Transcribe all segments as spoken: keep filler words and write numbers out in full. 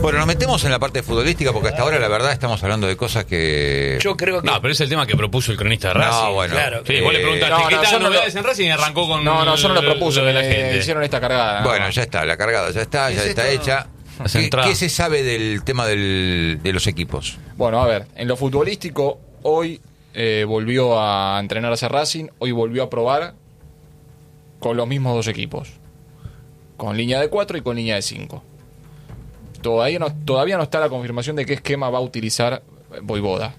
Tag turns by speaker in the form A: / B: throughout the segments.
A: Bueno, nos metemos en la parte futbolística porque hasta ahora la verdad estamos hablando de cosas que...
B: Yo creo que...
C: No, pero es el tema que propuso el cronista de Racing.
A: No, bueno.
B: Claro.
C: Sí,
A: eh,
C: vos le preguntaste,
D: no,
C: ¿qué
D: no,
C: tal
D: yo no
C: novedades
D: lo-
C: en Racing? Y arrancó con...
D: No, no, yo no lo propuse,
C: lo de la
D: me
C: gente.
D: hicieron esta cargada. ¿no?
A: Bueno, ya está, la cargada ya está, ya
B: ¿Es
A: está
B: esto?
A: hecha.
C: Las
A: ¿Qué,
C: entradas.
A: qué se sabe del tema del, de los equipos?
D: Bueno, a ver, en lo futbolístico, hoy eh, volvió a entrenar hacia Racing, hoy volvió a probar con los mismos dos equipos, con línea de cuatro y con línea de cinco. Todavía no, todavía no está la confirmación de qué esquema va a utilizar Voivoda.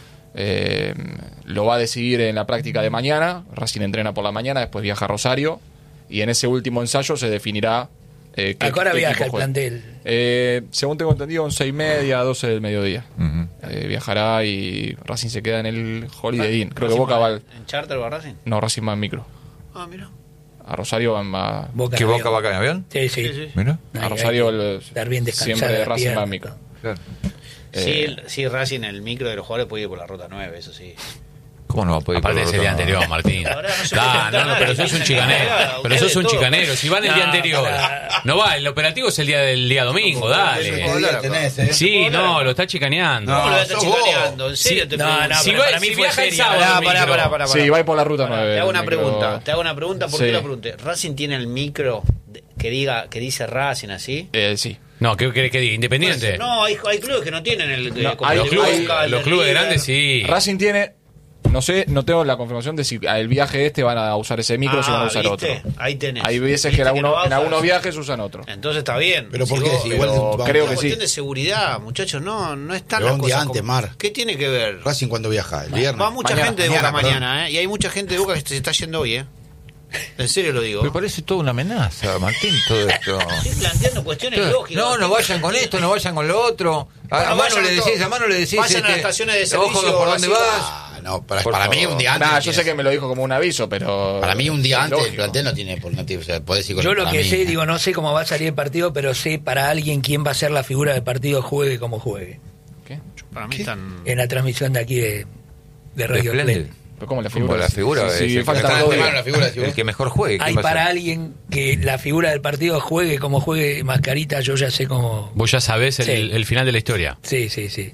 D: Eh, lo va a decidir en la práctica de mañana. Racing entrena por la mañana, después viaja a Rosario y en ese último ensayo se definirá eh, qué,
B: ¿A qué hora
D: qué
B: viaja
D: equipo
B: el
D: juega.
B: plantel?
D: Eh, según tengo entendido, once y media, doce del mediodía.
A: Ujú.
D: Eh, viajará y Racing se queda en el Holiday Inn. Creo que
E: Racing
D: Boca
E: va
D: va al...
E: ¿En charter o a Racing?
D: No, Racing va en micro.
E: Ah, mira.
D: A Rosario van a...
B: Boca
A: ¿Qué
B: en
A: Boca
B: avión.
A: va acá en avión?
B: Sí, sí.
E: Sí, sí.
A: Mira.
D: A
B: Hay-
D: Rosario
B: hay que
D: el-
B: estar bien descansada
D: siempre
B: la
D: Racing va
B: pierna,
D: en micro.
A: Claro.
E: Sí,
D: Eh,
E: el- sí, Racing, el micro de los jugadores puede ir por la ruta nueve, eso sí.
A: ¿Cómo no va a poder ir
C: Aparte
A: por
C: es el
A: otro
C: día
A: lado?
C: anterior, Martín.
E: Ahora no se
C: Ah,
E: puede
C: no,
E: contar
C: no,
E: nada,
C: pero sos un
E: ustedes
C: chicanero.
E: ustedes
C: Pero sos un
E: todo.
C: chicanero. Si van el día
B: No,
C: anterior.
B: para-
C: No va, el operativo es el día del día domingo, dale.
F: ¿Qué día tenés, eh?
C: Sí, no, lo está chicaneando.
E: ¿Cómo lo
F: No,
E: estás
F: sos vos.
E: chicaneando? ¿En serio
C: Sí,
E: te
B: no,
E: pregunto?
B: no,
C: Si
B: pero
C: va-
B: para mí
C: si
B: fue
C: viaja el
B: serio.
C: sábado
E: Pará,
C: el
E: pará,
C: micro.
E: pará, pará,
D: sí,
E: pará.
D: va a ir por la ruta
E: Pará,
D: nueve.
E: te hago una
D: el micro.
E: pregunta, te hago una pregunta, ¿por
D: Sí.
E: qué la pregunté? ¿Racing tiene el micro de- que diga que dice Racing así?
D: Eh, sí.
C: No, ¿qué querés que diga? ¿Independiente?
E: No, hay, hay clubes que no tienen el,
D: No,
E: eh, como
D: hay
E: el de
C: Los
D: hay-
E: Boca,
C: clubes,
E: el
C: los
E: de
C: clubes
E: River.
C: grandes sí.
D: Racing tiene... No sé, no tengo la confirmación de si el viaje este van a usar ese micro o si van a
E: Ah,
D: usar
E: ¿viste?
D: otro.
E: Ahí tenés.
D: Hay veces
E: ¿Viste
D: que en, alguno-
E: no va a
D: en
E: usar?
D: algunos viajes usan otro.
E: Entonces está bien.
F: Pero ¿por
E: Si
F: qué?
E: vos-
F: Si
D: pero
F: igual vamos-
D: creo
E: Es
D: que
E: una
D: sí.
E: cuestión de seguridad, muchachos, no, no están
F: Pero
E: las
F: un día
E: cosas
F: antes,
E: como-
F: Mar.
E: ¿Qué tiene que ver?
F: Racing cuando viaja, el viernes.
E: Va mucha
F: Mañana,
E: gente de Boca
F: mañana, perdón.
E: mañana, ¿eh? Y hay mucha gente de Boca que se está yendo hoy, ¿eh? En serio lo digo.
A: Me parece toda una amenaza, Martín, todo esto.
E: Estoy planteando cuestiones lógicas.
A: No, no vayan con esto, no vayan con lo otro. A, a
E: No
A: mano
E: vayan
A: le
E: todo.
A: decís, a mano le decís,
E: Vayan a las
A: este,
E: estaciones de
A: ojo,
E: servicio,
A: ¿por dónde
E: Racing.
A: vas?
F: Ah, no, para,
A: Por
F: para mí
A: favor.
F: un día antes.
D: Nah,
F: no
D: yo
F: tiene-
D: sé que me lo dijo como un aviso, pero...
F: Para mí un día
D: es
F: antes el
D: lógico.
F: plantel no tiene, no tiene, o sea, podés ir con
B: Yo lo
F: para
B: que
F: mí,
B: sé,
F: eh.
B: digo, no sé cómo va a salir el partido, pero sé para alguien quién va a ser la figura del partido, juegue como juegue.
D: ¿Qué?
E: Para mí están...
B: En la transmisión de aquí de, de Radio
A: Splendid.
B: Splendid.
D: Pero ¿cómo la
A: Como
D: figura?
A: la figura
D: Si-
A: es
D: si
A: el que
D: faltan
A: está
D: dos
A: en
D: días.
F: la figura,
A: El que mejor juegue. ¿quién
B: Hay
A: va a
B: para
A: ser?
B: alguien que la figura del partido juegue como juegue Mascarita, yo ya sé cómo...
C: Vos ya sabés el,
B: Sí.
C: el final de la historia.
B: Sí, sí, sí.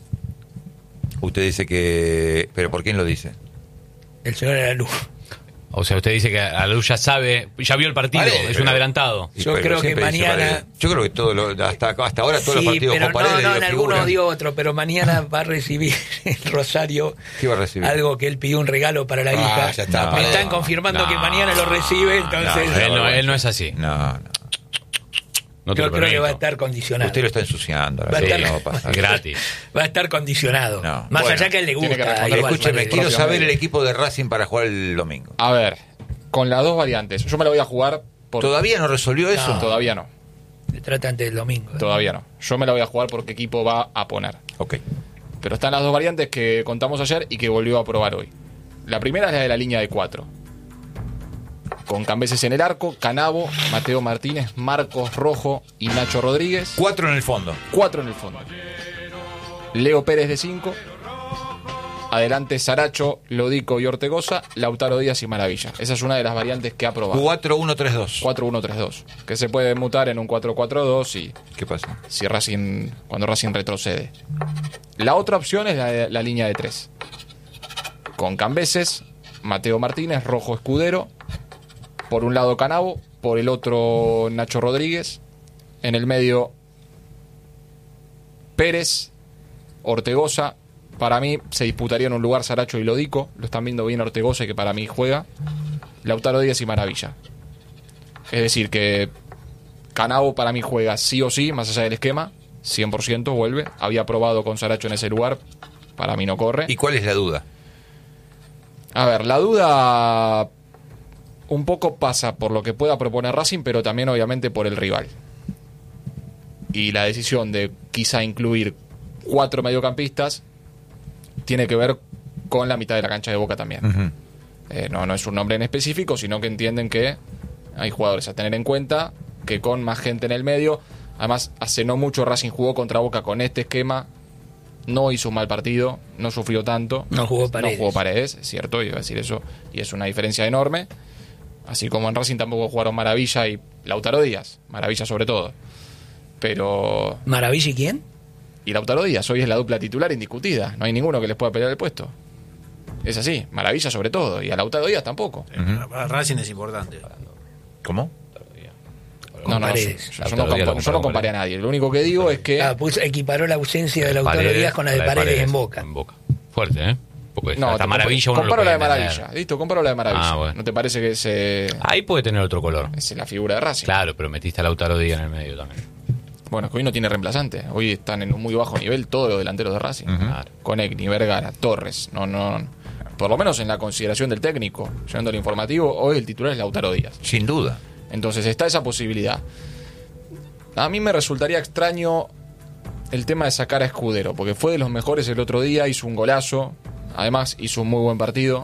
A: Usted dice que... ¿Pero por quién lo dice?
B: El señor de la luz.
C: O sea, usted dice que a la luz ya sabe, ya vio el partido,
A: Vale,
C: es
A: pero-
C: un adelantado.
B: Yo
A: pero
B: creo que
A: siempre dice
B: mañana-
A: Paredes. Yo creo que todo lo, hasta, hasta ahora todos
B: Sí,
A: los partidos
B: pero
A: con Paredes
B: no, no,
A: dio
B: en algunos
A: figuras.
B: dio otro, pero mañana va a recibir en Rosario
A: ¿Qué va a recibir?
B: algo que él pidió un regalo para la
F: Ah,
B: hija.
F: ya está,
B: Me
F: Paredes.
B: están confirmando
C: No,
B: que mañana lo recibe, entonces
C: No, él, no, él no es así.
A: No, no.
C: No te
B: yo
C: lo
B: creo que
C: permito.
B: va a estar condicionado.
A: Usted lo está ensuciando.
B: Va a
A: sí,
B: estar-
A: no va a pasar.
C: Gratis.
B: Va a estar condicionado.
A: No.
B: Más
A: Bueno,
B: allá que a él le
D: tiene
B: gusta.
D: que responder.
B: igual,
A: Escúcheme,
B: Paredes.
A: quiero
D: próximo
A: saber
D: medio.
A: el equipo de Racing para jugar el domingo.
D: A ver, con las dos variantes. Yo me la voy a jugar por...
A: ¿Todavía no resolvió eso?
B: No.
D: Todavía no.
B: Se trata antes del domingo.
D: Todavía no. Yo me la voy a jugar por qué equipo va a poner.
A: Ok.
D: Pero están las dos variantes que contamos ayer y que volvió a probar hoy. La primera es la de la línea de cuatro. Con Cambeses en el arco, Canavo, Mateo Martínez, Marcos Rojo y Nacho Rodríguez.
A: Cuatro en el fondo.
D: Cuatro en el fondo. Leo Pérez de cinco. Adelante Saracho, Lodico y Ortegoza, Lautaro Díaz y Maravilla. Esa es una de las variantes que ha probado.
A: cuatro uno tres dos.
D: cuatro uno tres dos. Que se puede mutar en un cuatro cuatro dos y
A: ¿Qué pasa?
D: si Racing, cuando Racing retrocede. La otra opción es la, la línea de tres. Con Cambeses, Mateo Martínez, Rojo Escudero. Por un lado Canavo, por el otro Nacho Rodríguez. En el medio Pérez, Ortegoza. Para mí se disputaría en un lugar Saracho y Lodico. Lo están viendo bien Ortegoza, que para mí juega. Lautaro Díaz y Maravilla. Es decir, que Canavo para mí juega sí o sí, más allá del esquema. cien por ciento vuelve. Había probado con Saracho en ese lugar. Para mí no corre.
A: ¿Y cuál es la duda?
D: A ver, la duda un poco pasa por lo que pueda proponer Racing, pero también obviamente por el rival. Y la decisión de quizá incluir cuatro mediocampistas tiene que ver con la mitad de la cancha de Boca también.
A: Ujú.
D: Eh, no, no es un nombre en específico, sino que entienden que hay jugadores a tener en cuenta, que con más gente en el medio. Además, hace no mucho Racing jugó contra Boca con este esquema. No hizo un mal partido, no sufrió tanto.
B: No jugó Paredes.
D: No jugó Paredes, es cierto, iba a decir eso. Y es una diferencia enorme. Así como en Racing tampoco jugaron Maravilla y Lautaro Díaz. Maravilla sobre todo. Pero...
B: ¿Maravilla y quién?
D: Y Lautaro Díaz, hoy es la dupla titular indiscutida. No hay ninguno que les pueda pelear el puesto. Es así, Maravilla sobre todo. Y a Lautaro Díaz tampoco.
A: Ujú.
E: Para Racing es importante.
A: ¿Cómo?
D: No, no, yo,
B: Paredes.
D: yo no, compa- yo no comparé a nadie. Lo único que digo es que...
B: Ah, puso- equiparó la ausencia de Lautaro
C: Paredes,
B: Díaz con la de Paredes, en Boca.
C: En Boca. Fuerte, ¿eh? Porque
D: No,
C: hasta
D: te
C: Maravilla
D: compa-
C: uno lo
D: comparo la de
C: puede
D: Maravilla.
C: entender.
D: Listo, comparo la de Maravilla.
C: Ah, bueno.
D: ¿No te parece que es, eh,
C: Ahí puede tener otro color.
D: es la figura de Racing?
C: Claro, pero metiste a Lautaro Díaz en el medio también.
D: Bueno, es que hoy no tiene reemplazante. Hoy están en un muy bajo nivel todos los delanteros de Racing.
A: Ujú.
C: Claro.
D: Conegni, Vergara, Torres. No, no, por lo menos en la consideración del técnico, llegando al informativo, hoy el titular es Lautaro Díaz.
A: Sin duda.
D: Entonces está esa posibilidad. A mí me resultaría extraño el tema de sacar a Escudero, porque fue de los mejores el otro día, hizo un golazo, además hizo un muy buen partido.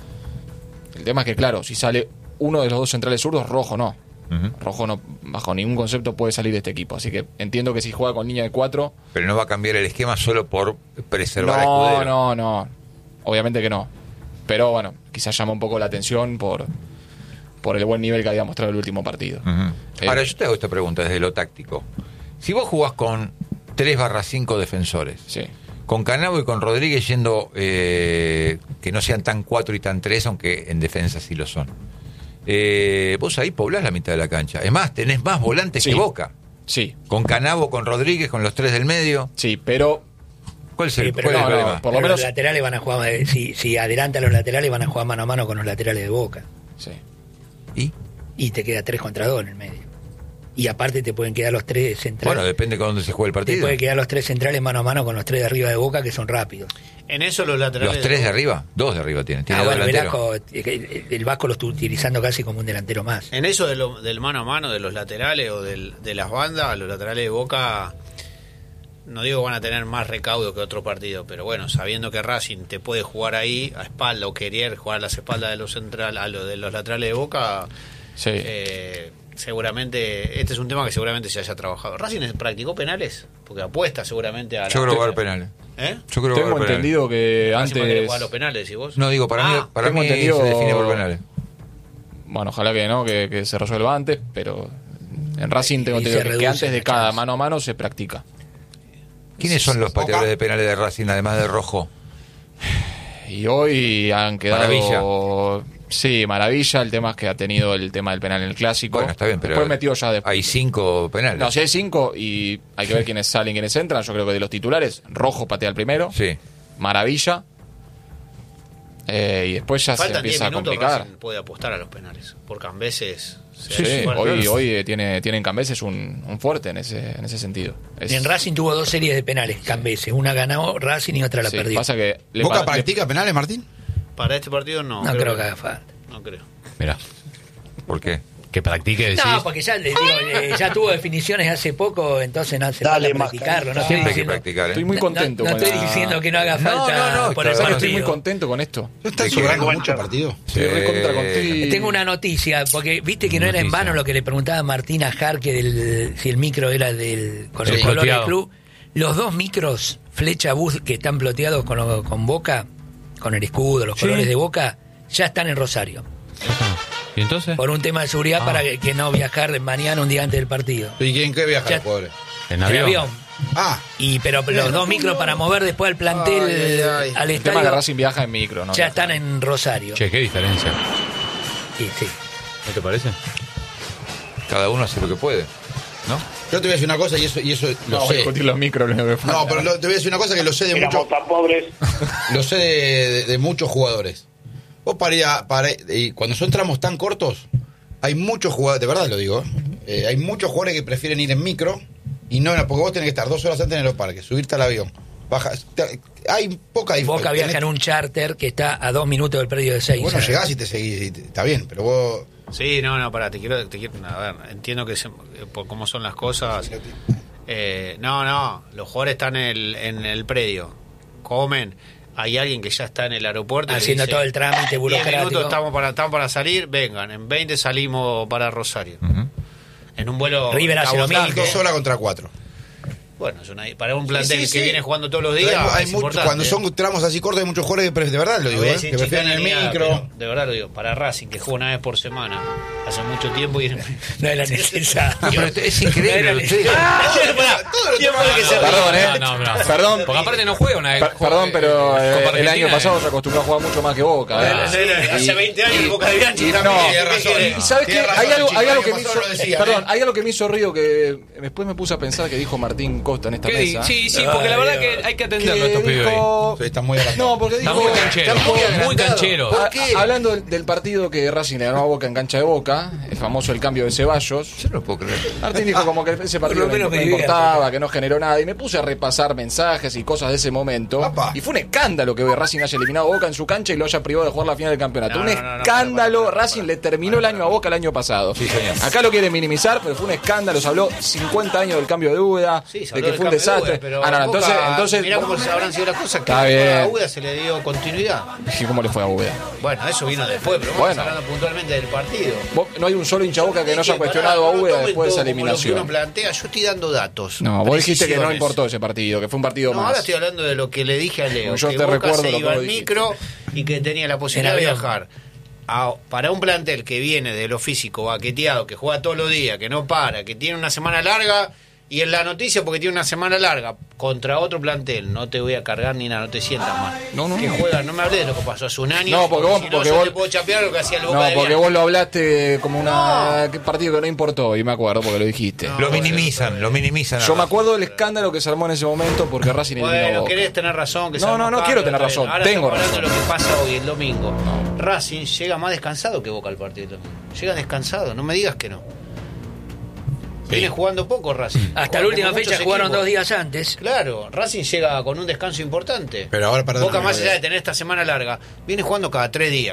D: El tema es que, claro, si sale uno de los dos centrales zurdos, Rojo no.
A: Ujú.
D: Rojo no, bajo ningún concepto puede salir de este equipo. Así que entiendo que si juega con línea de cuatro...
A: Pero no va a cambiar el esquema solo por preservar a
D: No,
A: Escudero.
D: no, no. Obviamente que no. Pero bueno, quizás llama un poco la atención por, por el buen nivel que había mostrado el último partido.
A: Ujú.
D: Eh,
A: Ahora, yo te hago esta pregunta desde lo táctico. Si vos jugás con tres barra cinco defensores,
D: Sí.
A: con Canavo y con Rodríguez yendo, eh, que no sean tan cuatro y tan tres, aunque en defensa sí lo son, eh, vos ahí poblás la mitad de la cancha. Es más, tenés más volantes
D: Sí.
A: que Boca.
D: Sí,
A: Con Canavo, con Rodríguez, con los tres del medio.
D: sí, pero
A: ¿Cuál es el,
B: Sí, pero
A: cuál es el
D: no, no,
A: problema?
D: por lo
B: Pero
D: menos-
B: los laterales van a jugar, eh, si, si adelantan los laterales, van a jugar mano a mano con los laterales de Boca.
D: sí.
A: ¿Y?
B: Y te queda tres contra dos en el medio. Y aparte te pueden quedar los tres centrales.
A: Bueno, depende con dónde se juegue el
B: te
A: partido.
B: pueden quedar los tres centrales mano a mano con los tres de arriba de Boca, que son rápidos.
E: En eso los laterales.
A: ¿Los tres de arriba? Dos de arriba tienen. Tiene
B: Ah,
A: dos
B: bueno,
A: delanteros.
B: Velasco, el, el Vasco lo está utilizando casi como un delantero más.
E: En eso de lo- del mano a mano, de los laterales o del- de las bandas, los laterales de Boca, no digo que van a tener más recaudo que otro partido, pero bueno, sabiendo que Racing te puede jugar ahí a espalda o querer jugar a las espaldas de los central, a lo de los laterales de Boca,
D: Sí.
E: eh, seguramente, este es un tema que seguramente se haya trabajado. ¿Racing practicó penales? Porque apuesta seguramente a la...
A: Yo creo que va a haber penales.
E: ¿Eh?
A: Yo creo que va a
D: Tengo
A: haber penales.
D: entendido que
E: Racing va a querer
D: antes...
E: jugar los penales, ¿y vos?
A: No, digo, para mí,
E: Ah,
A: para
D: tengo
A: mí
D: entendido-
A: se define por penales.
D: Bueno, ojalá que no, que, que se resuelva antes, pero en Racing tengo
B: Y se
D: entendido que, que
B: reduce
D: antes de
B: la
D: cada
B: chance.
D: mano a mano se practica.
A: ¿Quiénes son los pateadores de penales de Racing, además de Rojo?
D: Y hoy han quedado...
A: Maravilla.
D: Sí, Maravilla. El tema es que ha tenido el tema del penal en el Clásico.
A: Bueno, está bien, pero
D: Después metió ya después.
A: hay cinco penales.
D: No, si hay cinco y hay que ver quiénes salen, quiénes entran. Yo creo que de los titulares, Rojo patea el primero.
A: Sí.
D: Maravilla. Eh, y después ya se
E: Faltan diez
D: empieza a
E: minutos,
D: complicar.
E: Racing puede apostar a los penales. Por Cambeses. se
D: Sí,
E: hace
D: sí,
E: fuerte.
D: hoy, hoy eh, tiene, tiene en Cambeses un, un fuerte en ese, en ese sentido. Es-
B: En Racing tuvo dos series de penales, Cambeses. Una ganó Racing y otra la
D: sí,
B: perdió.
D: pasa que le
F: ¿Boca
D: pa- le-
F: practica penales, Martín?
E: Para este partido no.
B: no creo que haga falta.
E: No creo.
C: Mirá,
A: ¿Por qué?
C: que practique, decís.
B: No, porque ya, le digo, eh, ya tuvo definiciones hace poco, entonces no hace
G: Dale,
B: falta practicarlo. No estoy
A: Siempre hay que
B: diciendo,
A: practicar, ¿eh?
D: Estoy muy
B: no-
D: contento
B: no, no
D: con
B: estoy
D: la-
B: diciendo que no haga
A: No,
B: falta
A: no, no,
B: por el
A: está
D: ¿Sabes que
A: bueno,
D: estoy muy
B: partido.
D: contento con esto?
F: ¿No están
A: ¿De qué?
F: sobrando
G: Cuenta.
F: mucho partido?
D: Estoy recontra con-
A: Eh,
D: estoy-
B: Tengo una noticia, porque viste que no era en
C: Noticia.
B: vano lo que le preguntaba Martín a Jarque del si el micro era del con
C: Sí,
B: los colores del
C: ploteado.
B: club. Los dos micros Flecha Bus que están ploteados con, lo- con Boca, con el escudo, los
C: Sí.
B: colores de Boca, ya están en Rosario.
C: ¿Y entonces?
B: Por un tema de seguridad
C: Ah.
B: para que, que no viajar mañana un día antes del partido.
F: ¿Y quién qué viaja
B: Ya-
F: los jugadores?
C: En
B: En
C: avión.
B: avión.
F: Ah,
B: Y pero los dos micros para mover después al plantel
F: Ay, ay, ay.
B: al
D: El tema
B: estadio
D: que Racing viaja en micro, ¿no?
B: ya están en Rosario.
C: Che, qué diferencia.
B: Sí, sí.
C: ¿No te parece?
A: Cada uno hace lo que puede, ¿no?
F: yo te voy a decir una cosa y eso, y eso lo
D: No, voy a
F: sé.
D: discutir los micros. lo que falta.
F: No, pero lo- te voy a decir una cosa que lo sé de
G: Éramos
F: muchos,
G: tan pobres.
F: lo sé de, de- de muchos jugadores. Vos para ir a- para y cuando son tramos tan cortos, hay muchos jugadores, de verdad lo digo, eh, hay muchos jugadores que prefieren ir en micro y no, porque vos tenés que estar dos horas antes en los parques, subirte al avión, baja, te- hay poca diferencia.
B: Boca viaja en un charter que está a dos minutos del predio de seis.
F: Vos no llegás y te seguís, y te- está bien, pero vos...
E: Sí, no, no, pará, te quiero, te quiero, a ver, entiendo que se- por cómo son las cosas. Eh, no, no, los jugadores están en el, en el predio, comen, hay alguien que ya está en el aeropuerto. y le
B: Haciendo
E: dice,
B: todo el trámite
E: diez
B: burocrático.
E: minutos estamos para, estamos para salir, vengan, en veinte salimos para Rosario.
A: Ujú.
E: En un vuelo
B: River hace lo
E: cabotaje.
B: mismo.
F: Dos horas contra cuatro.
E: Bueno, es una, para un plantel
F: Sí, sí,
E: que
F: sí.
E: viene jugando todos los
F: Pero
E: días.
F: hay- hay
E: es
F: mucho-
E: importante.
F: cuando son tramos así cortos, hay muchos jugadores que, pre- de verdad lo
E: No
F: digo,
E: voy a
F: ¿eh?
E: decir
F: que prefieren
E: chicana
F: el
E: ni nada,
F: micro.
E: pero de verdad lo digo. Para Racing, que juega una vez por semana, hace mucho tiempo y.
B: No era necesario.
A: No, pero es increíble.
B: No era
A: usted-
E: Tiempo de que se
D: Perdón,
E: ría.
D: ¿eh?
C: No, no, no.
D: Perdón.
C: Porque aparte no juega una vez.
D: Per- perdón, pero eh,
C: Copa
D: el año
C: Argentina,
D: pasado
C: eh.
D: se acostumbró a jugar mucho más que Boca. ¿eh?
E: No, no, no, hace
D: Y-
E: veinte años el Boca de Bianchi
D: y-
E: también.
D: no,
E: ¿Qué
F: tiene razón.
E: quiere?
D: Y sabes qué,
F: Tiene razón,
D: hay algo,
F: chico,
D: hay
F: el
D: algo
F: año
D: que me
F: pasado
D: hizo,
F: lo decían,
D: perdón,
F: ¿eh?
D: hay algo que me hizo río que después me puse a pensar que dijo Martín Costa en esta
C: ¿Qué di-
D: mesa.
C: Sí, sí, porque la verdad que hay que atenderlo a estos
D: que
C: pibes.
D: dijo,
F: Sí, está muy adelantado.
D: no, porque
C: Está
D: dijo,
C: muy canchero,
D: está muy
C: muy
D: adelantado.
C: canchero.
D: A-
F: ¿Por qué?
D: a- hablando del, del partido que Racing le ganó a Boca en cancha de Boca, el famoso el cambio de Ceballos.
A: Yo no lo puedo creer.
D: Martín dijo como que ese partido
B: Por lo menos
D: no
B: me
D: importaba, que no generó nada. Y me puse a repasar mensajes y cosas de ese momento.
F: Apa.
D: Y fue un escándalo que Racing haya eliminado a Boca en su cancha y lo haya privado de jugar la final del campeonato.
E: No,
D: un
E: no, no, no,
D: escándalo.
E: para, para, para,
D: Racing
E: para,
D: le terminó el año a Boca el año pasado.
A: Sí, señor.
D: Acá lo quieren minimizar, pero fue un escándalo. Se habló cincuenta años del cambio de Úbeda,
E: Sí, se
D: de
E: habló
D: que
E: del
D: fue un
E: cambio de
D: desastre.
E: Uda, pero
D: ah, no, no,
E: Boca,
D: entonces, entonces
E: mirá cómo se habrán sido las cosas, que
D: Está
E: a
D: bien.
E: Uda se le dio continuidad.
D: ¿Y cómo le fue a Úbeda?
E: Bueno, eso vino después, pero
D: Bueno.
E: vamos hablando puntualmente del partido.
D: Vos- No hay un solo hincha Boca que no haya
E: Dije,
D: cuestionado
E: pará,
D: a
E: no
D: Úbeda
E: tomen
D: después de esa
E: todo como lo que
D: eliminación.
E: uno plantea, yo estoy dando datos.
D: No, vos dijiste que no
E: precisiones.
D: importó ese partido, que fue un partido
E: No,
D: más.
E: ahora estoy hablando de lo que le dije a Leo.
D: Yo
E: que
D: te
E: Boca
D: recuerdo
E: se
D: lo que
E: iba
D: vos
E: al
D: dijiste.
E: micro y que tenía la posibilidad
B: En
E: de
B: avión.
E: viajar. A- para un plantel que viene de lo físico baqueteado, que juega todos los días, que no para, que tiene una semana larga, y en la noticia porque tiene una semana larga, contra otro plantel, no te voy a cargar ni nada, no te sientas mal.
D: No, no,
E: que
D: no.
E: juega, no me hablé de lo que pasó hace un año.
D: No, porque vos-
E: si no,
D: porque
E: yo
D: vos-
E: te puedo chapear lo que hacía el Boca
D: No,
E: de
D: porque
E: Bianchi.
D: vos lo hablaste como una que partido que no importó, y me acuerdo porque lo dijiste.
E: No,
A: Lo
E: bueno,
A: minimizan, lo minimizan.
D: Yo me acuerdo del escándalo que se armó en ese momento porque Racing eliminó a
E: Bueno,
D: Boca.
E: querés tener razón. Que
D: No,
E: se armó
D: no, no
E: Carlos,
D: quiero tener
E: está bien.
D: razón,
E: Ahora
D: tengo
E: estamos hablando
D: razón.
E: de lo que pasa hoy, el domingo. Racing llega más descansado que Boca al partido del domingo. Llega descansado, no me digas que no. Viene jugando poco Racing.
B: Hasta
E: Juega
B: la última
E: como
B: fecha
E: muchos
B: jugaron
E: equipos.
B: dos días antes.
E: Claro, Racing llega con un descanso importante.
F: Pero ahora, perdón,
E: Boca,
F: no,
E: más
F: no,
E: allá
F: no.
E: de tener esta semana larga, viene jugando cada tres días.